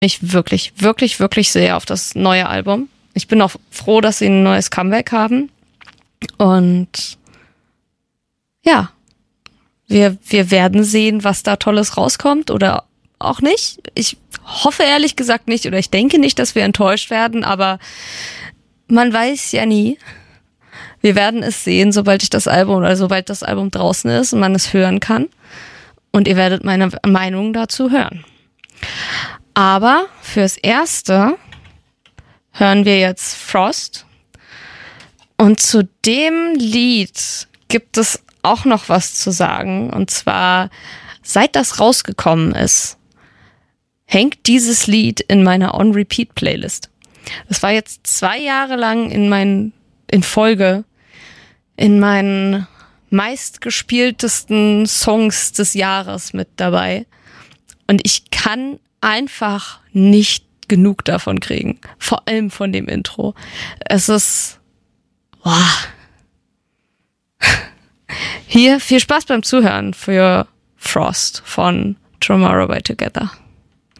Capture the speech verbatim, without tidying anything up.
mich wirklich, wirklich, wirklich sehr auf das neue Album. Ich bin auch froh, dass sie ein neues Comeback haben. Und ja, wir, wir werden sehen, was da Tolles rauskommt oder auch nicht. Ich hoffe ehrlich gesagt nicht oder ich denke nicht, dass wir enttäuscht werden, aber man weiß ja nie. Wir werden es sehen, sobald ich das Album oder sobald das Album draußen ist und man es hören kann. Und ihr werdet meine Meinung dazu hören. Aber fürs Erste hören wir jetzt Frost. Und zu dem Lied gibt es auch noch was zu sagen. Und zwar, seit das rausgekommen ist, hängt dieses Lied in meiner On-Repeat-Playlist. Das war jetzt zwei Jahre lang in meinen, in Folge in meinen meistgespieltesten Songs des Jahres mit dabei. Und ich kann einfach nicht genug davon kriegen. Vor allem von dem Intro. Es ist... Wow. Hier viel Spaß beim Zuhören für Frost von Tomorrow by Together.